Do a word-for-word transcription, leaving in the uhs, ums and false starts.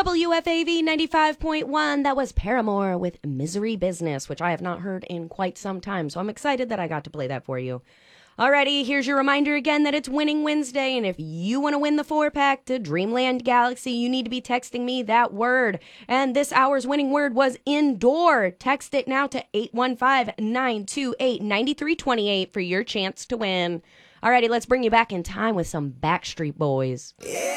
W F A V ninety-five point one. That was Paramore with Misery Business, which I have not heard in quite some time, so I'm excited that I got to play that for you. Alrighty, here's your reminder again that it's Winning Wednesday, and if you want to win the four-pack to Dreamland Galaxy, you need to be texting me that word. And this hour's winning word was indoor. Text it now to eight one five, nine two eight, nine three two eight for your chance to win. Alrighty, let's bring you back in time with some Backstreet Boys. Yeah.